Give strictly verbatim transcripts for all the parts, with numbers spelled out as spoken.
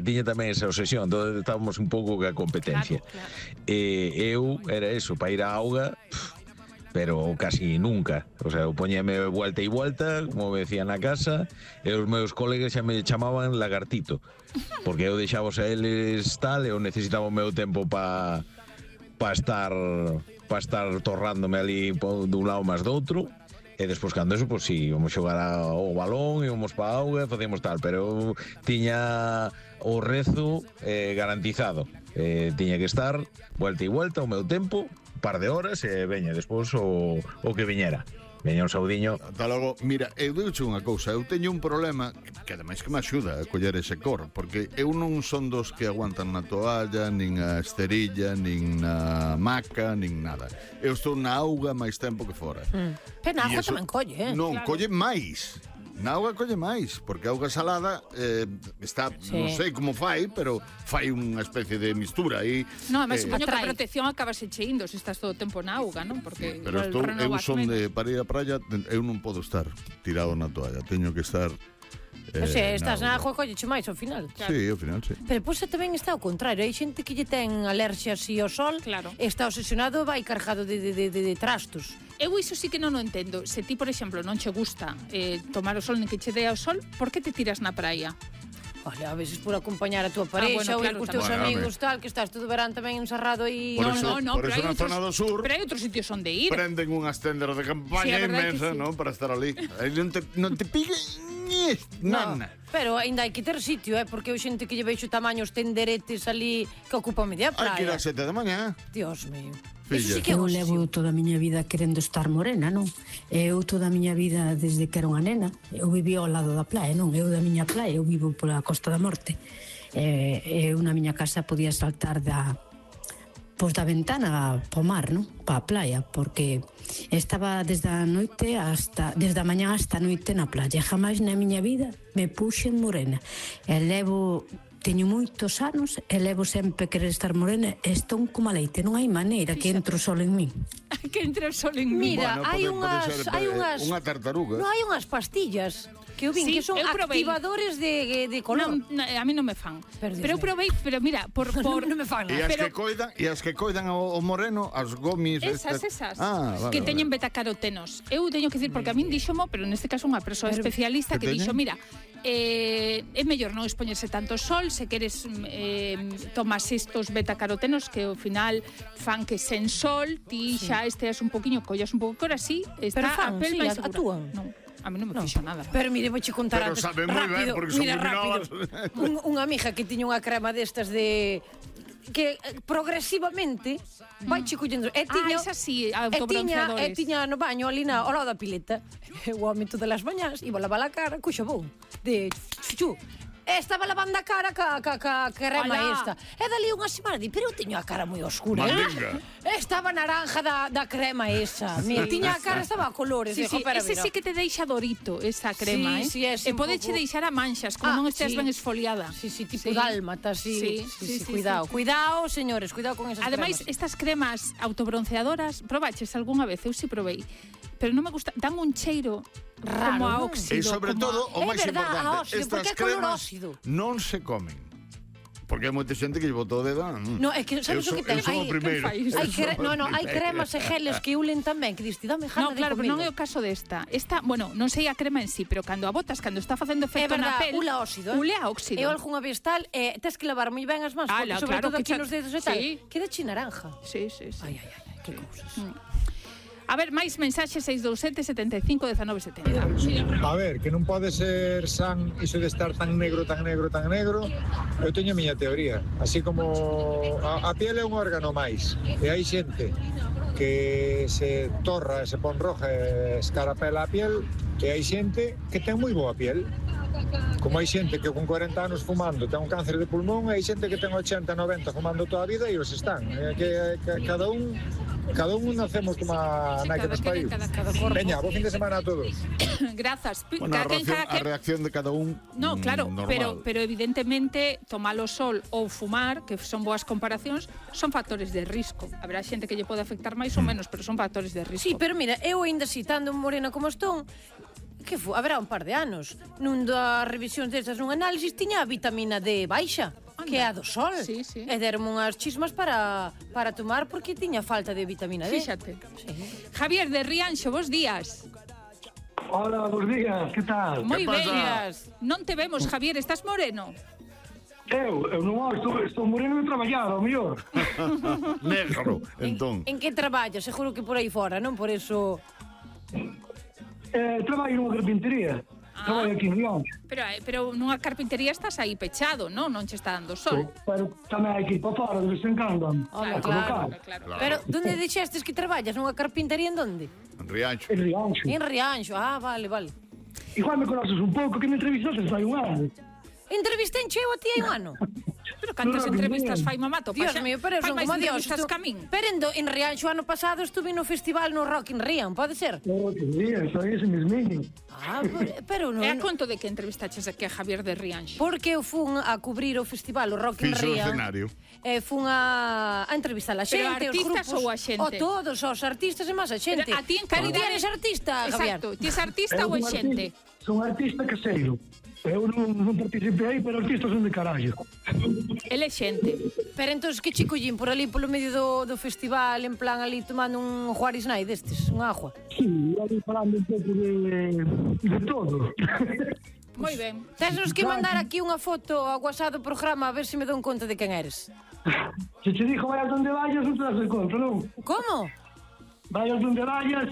tiña tamén esa obsesión, entón estábamos un pouco ca competencia. Claro, claro. E eu era eso, para ir á auga, pero casi nunca. O sea, eu poñeme vuelta e vuelta, como me decían na casa, e os meus colegas xa me chamaban lagartito, porque eu deixavos a eles tal, eu necesitaba o meu tempo para pa estar para estar torrándome ali dun lado máis do outro. E despois, cando eso, pois si, íbamos xogar ao balón, íbamos pa auga, facíamos tal, pero tiña o rezo eh, garantizado. Eh, tiña que estar vuelta e vuelta o meu tempo, un par de horas, e veña, despois o, o que viñera. Veña un saudiño. Ata logo, mira, eu digo unha cousa, eu teño un problema que ademais que me axuda a coller ese cor, porque eu non son dos que aguantan na toalla, nin a esterilla, nin na maca, nin nada. Eu estou na auga máis tempo que fora. Mm. Pero na auga tamén colle, eh? Non, claro. colle máis. Na auga colle máis, porque a auga salada eh, está, Sí. non sei como fai, pero fai unha especie de mistura aí. No, además, eh, supoño que a atrae. protección acabase cheindo se estás todo o tempo na auga, non? Porque Pero estou, eu son de para ir á praia, eu non podo estar tirado na toalla, teño que estar eh, O sea, estás na auga. auga, colleche máis ao final. Claro. Sí, ao final, sí. Pero pois tamén está ao contrario. Hai xente que lle ten alerxia así ao sol, Claro. está obsesionado, vai cargado de, de, de, de, de trastos. Eu iso sí que non o entendo. Se ti, por exemplo, non che gusta eh, tomar o sol nin que che dea o sol, por que te tiras na praia? Olha, a veces por acompañar a túa parexa bueno, ou ir claro, cos teus tamén. amigos tal, que estás todo verán tamén encerrado e... Por no, eso- no, no, por pero eso hai na outros, zona do sur pero hai outros sitios onde ir. prenden unhas tendas de campaña Sí, a verdade inmensa, que sí. non? Para estar ali. Aí non te, non te pique ni No, nana. pero aínda hai que ter sitio, eh, porque hai xente que lle veixo tamaños tenderetes ali que ocupa media Hai que ir praia. ás sete da mañá. Dios mío. Filla. Eso sí que é Eu obsesión. levo toda a miña vida querendo estar morena, non? Eu toda a miña vida desde que era unha nena, eu vivía ao lado da praia, non? Eu da miña praia, eu vivo pola Costa da Morte. Eh, eu na miña casa podía saltar da pois da ventana para o mar, non? Para a playa, porque estaba desde a noite hasta desde a mañá hasta a noite na playa. Jamais na miña vida me puxen morena. E levo teño moitos anos e levo sempre querer estar morena e estou como a leite, non hai maneira que entre o sol en min. Que entre o sol en mí. Mira, Bueno, hai pode- pode unhas, ser, hai eh, unhas unha tartaruga. No, hai unhas pastillas que eu vin Sí, que son eu probei. activadores de, de color. Non, no, a mí non me fan. Pero, Dios pero eu mío. probei, pero mira, por por non me fan E nada. as Pero- que coidan, e as que coidan o, o moreno, as gomis Esas, estas- esas, Ah, vale, que vale. teñen betacarotenos. Eu teño que dicir, porque a min díxomo, pero neste caso unha persoa Pero- especialista que que dixo, teñen? mira, eh, é mellor non expoñerse tanto sol, se queres eh, tomas estos betacarotenos que ao final fan que sen sol, ti xa esteas un poquinho, collas un pouco, ahora sí, está Pero fan, a pel sí, máis a- segura. actúan. Non, a mí non me No. fixo nada. Pero mire, vouche contar Pero antes, sabe moi ben, rápido, porque son mira, rápido. combinadas. Un, unha amiga que tiña unha crema destas de que eh, progresivamente vai che collendo e tiña Ah, esa sí, e tiña, autobronceadores. e tiña no baño ali na ao lado da pileta. E o home todas as mañás iba a lavar a cara co xabón de chuchu. E estaba lavando a cara ca, ca, ca crema Alá. esta. E dali unha semana di, pero eu teño a cara moi oscura. Mandinga. Eh? Estaba naranja da, da crema esa. Mira, tiña a cara, estaba a colores. Sí, Dijo, sí, pero ese mira. sí que te deixa dorito, esa crema, Sí, sí, eh? es e un podeche pouco- deixar a manxas, como Ah, non estés sí. ben esfoliada. Sí, sí, tipo Sí. dálmata, sí. Sí, Sí, sí, sí, sí, cuidado. sí. Cuidado, señores, cuidado con esas Ademais, cremas. estas cremas autobronceadoras, probaches algunha vez? Eu si probei. Pero non me gusta, dan un cheiro Raro, como a non? óxido. E sobre como todo, o É máis verdad, a importante, óxido, estas porque é color cremas óxido. non se comen. Porque hai moita xente que lle botou o dedo. mm. No, é que sabes eu o que so- ten? Eu son o Hai- primeiro. que fai? Hai Eu cre... son o No, no, hai primeiro. cremas e geles que ulen tamén, que dis, ti dame jana No, de claro, pero non é comigo. o caso desta. Esta, bueno, non sei a crema en sí, pero cando a botas, cando está facendo É efecto na verdad, pel, ula óxido. eh? ule a óxido. Eu algunha vez tal, eh, tes que lavar moi ben as mans, Ah, porque la- sobre claro, todo que aquí cha- nos dedos e tal, sí. queda chi naranja. Sí, sí, sí. Ai, ai, ai, ai, que cousas. A ver, máis mensaxes seis dous sete, sete cinco, uno nueve sete cero. A ver, que non pode ser san iso de estar tan negro, tan negro, tan negro. Eu teño a miña teoría. Así como a, a piel é un órgano máis. E hai xente que se torra, se pon roja e escarapela a piel. E hai xente que ten moi boa piel. Como hai xente que con corenta anos fumando ten un cáncer de pulmón, e hai xente que ten ochenta, noventa fumando toda a vida e os están. É que, que cada un cada un nacemos como a nai que nos pariu. cada- cada corpo. Veña, bo fin de semana a todos. Grazas. Pi- Bueno, a cada quen, reacción, cada a quen- reacción de cada un No, mm, claro, normal. pero, pero evidentemente tomar o sol ou fumar, que son boas comparacións, son factores de risco. Haberá xente que lle pode afectar máis ou menos, pero son factores de risco. Sí, pero mira, eu ainda si, tando morena como estou, que fu, haberá un par de anos, nun das revisións destas nun análisis tiña a vitamina D baixa, que é a do sol. Sí, sí. E deron unhas chismas para, para tomar porque tiña falta de vitamina D. Fíxate. Sí. Javier de Rianxo, bos días. Hola, bons días, que tal? Moi ben. pasa? Non te vemos, Javier, estás moreno. Eu, eu non estou, estou moreno de traballar, ao mellor. Negro, entón. En, en que traballas? Seguro que por aí fora, non? Por eso... Eh, traballo nunha carpintería. Ah. Traballo aquí en Rianxo. Pero, eh, pero nunha carpintería estás aí pechado, non? Non che está dando sol. Pero tamén hai que ir para fora, de vez en cando. Home, a claro, colocar. Claro. Pero, donde dixestes que traballas? Nunha carpintería en donde? En Rianxo. En Rianxo. En Rianxo. Ah, vale, vale. Igual me conoces un pouco, que me entrevistaste fai un ano. Entrevistei eu a ti hai un ano. Pero cantas No, entrevistas bien. fai Mamato? Dios Paxa- mío, pero fai son máis como Dios. entrevistas Estu... ca min. Pero en, en Rianxo ano pasado estuve no festival no Rock in Rio, pode ser? Oh, que día, soy ese mismiño. Ah, pero, pero non... E a conto de que entrevistaches aquí a Javier de Rianxo? Porque eu fun a cubrir o festival o Rock in Fixo o Rio. escenario. E fun a, a entrevistar a Pero xente, os artistas grupos, ou a xente? O todos, os artistas e máis a xente. Pero a ti en Pero calidad- ti eres artista, Javier. Exacto, ti es artista Eu ou é son xente? artista- Son artista caseiro. Eu non, non participei aí, pero artistas son de carallo. Ele é xente. Pero entón, que chico llin por ali polo medio do, do festival, en plan ali tomando un Juárez Nai destes, un agua. Sí, ali falando un pouco de, de todo. Moi ben. Tesnos que mandar aquí unha foto ao WhatsApp do programa a ver se me dou conta de quen eres. Se te dijo vayas donde vayas, non te das de conta, non? Como? Vayas donde vayas.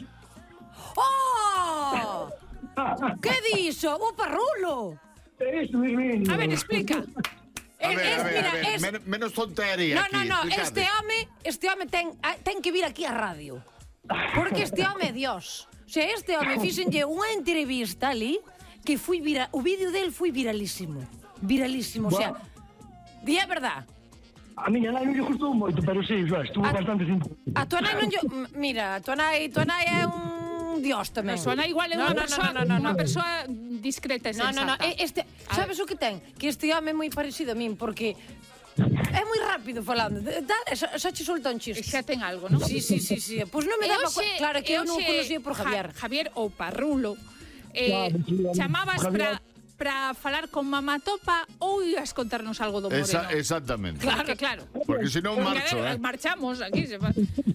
Oh! Que diso? O parrulo! É isto, mismiño. A ver, explica. A ver, Es- a ver, mira, a ver, es- men- menos tontería No, aquí, no, no, explicade. este home, este home ten, ah, ten que vir aquí á radio. Porque este home é Dios. O sea, este home fíxenlle unha entrevista ali que foi vira, o vídeo del foi viralísimo. Viralísimo, o sea, di a verdad. A miña nai non lle gustou moito, pero sí, xa, estuvo A- bastante simpático. A tua nai non yo, m- mira, a tua nai, tua nai é un Dios tamén. Suena igual é No, unha no, no, persoa, no, no, no. unha persoa discreta e No, sensata. no, no, e- este, sabes o que ten? Que este home é moi parecido a min porque é moi rápido falando. De- Dale, xa, xa che solta un chiste. Xa ten algo, non? Sí, sí, sí, sí. Pois non me E daba hoxe- cu- claro que e eu non o hoxe conocía por Javier. Ja- Javier ou Parrulo. Eh, Claro, sí, chamabas Javier. para para falar con Mamá Topa ou ibas contarnos algo do Moreno? Esa, exactamente. Claro, que claro. Porque si non Porque, marcho, a ver, eh. marchamos aquí, se fa.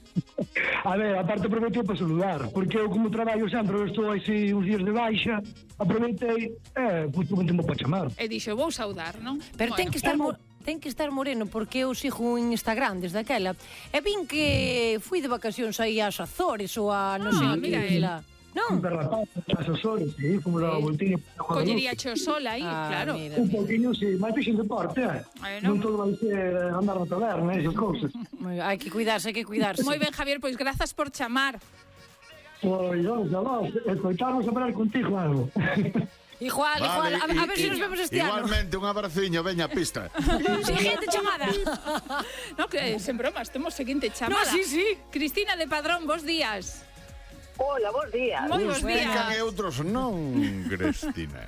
A ver, aparte aproveitei para saludar, porque eu como traballo sempre, eu estou así uns días de baixa, aproveitei, eh, pois pues, para para chamar. E dixo, vou saudar, non? Pero ten Bueno, que estar mo- ten que estar moreno porque eu sigo en Instagram desde aquela. E vin que fui de vacacións aí ás Azores ou a non Ah, sei mira que el. isla. Non? Un perrapaz, as Azores, sí, fomos a voltinha. collería cho sol aí, Ah, claro. mira, Un mira. pouquinho, sí, máis fixen deporte, eh. Bueno. Non todo vai ser eh, andar na taberna, esas cousas. Moi- Hai que cuidarse, hai que cuidarse. Moi ben, Javier, pois grazas por chamar. Pois, vamos a vos, escoitarnos a falar contigo algo. Igual, igual, a, a ver i- se nos vemos este ano. Igualmente, un abraciño, veña, pista. Siguiente chamada. No, que sen bromas, temos seguinte chamada. No, sí, sí. Cristina de Padrón, bos días. Hola, bons días. Moi bos Explican e días. outros non, Cristina.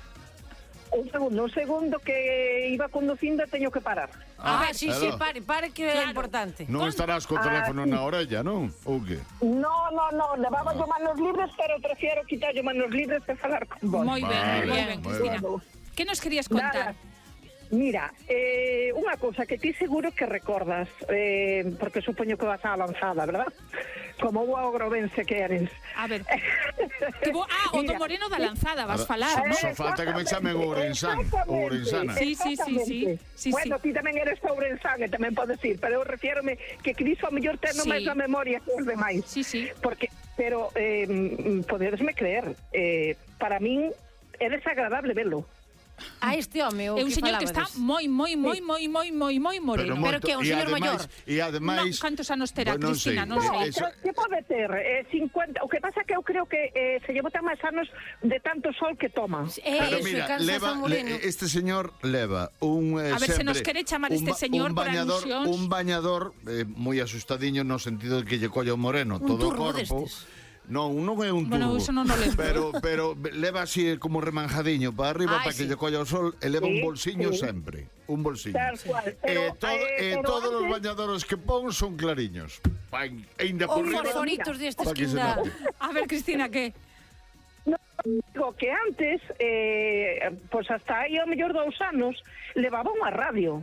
Un segundo, un segundo que iba conducindo e teño que parar. Ah, sí, sí, claro. pare, pare que é Claro. importante. Non estarás co Ah, teléfono sí. na orella, non? Ou que? No, no, no, levaba yo manos libres, pero prefiero quitar yo manos libres e falar con vos. Moi ben, Vale, moi ben, moi Cristina. ben. Que nos querías Nada. contar? Mira, eh, unha cousa que ti seguro que recordas, eh, porque supoño que vas a avanzada, verdad? Como o ogrovense que eres. A ver. Que bo, ah, o do Mira, Moreno da Lanzada, vas falar, Só- non? só falta que me chamen Ourensán, Exactamente, Ourensana. Sí, sí, sí, sí. Sí, bueno, sí. ti tamén eres Ourensán e tamén podes ir, pero eu refiérome que Cristo a mellor ten Sí. máis a memoria que os demais. Sí, sí. Porque, pero, eh, mm, podedesme creer, eh, para min é desagradable velo. A este home o É un que señor que está falabades. moi, moi, moi, moi, moi, moi, moi moreno. Pero que é un e señor ademais, maior. E ademais... No, cantos anos terá, Bueno, non Cristina? sei, Non eh, sei. eso- Que pode ter? Eh, cincuenta, o que pasa que eu creo que eh, se lle botan máis anos de tanto sol que toma. É Pero eso, mira, cansa leva, San Moreno. le, este señor leva un eh, A ver, se sempre, nos quere chamar un este ba- señor un por bañador, alusións. un bañador eh, moi asustadiño no sentido de que lle colla o moreno Un todo o turbo corpo. destes. Non, non é un Bueno, turbo. iso non o lembro. Pero pero leva así como remanjadiño para arriba Ai, para que sí. lle colla o sol e leva un Sí, bolsiño sí. sempre, un bolsiño. Tal cual, pero, e todo, eh, e pero todos os antes- bañadores que pon son clariños. Pa, ainda por Ou riba. fosforitos destes Para que que se ainda... note. A ver, Cristina, que? No, Digo que antes, eh, pois hasta aí ao mellor dous anos, levaba unha radio.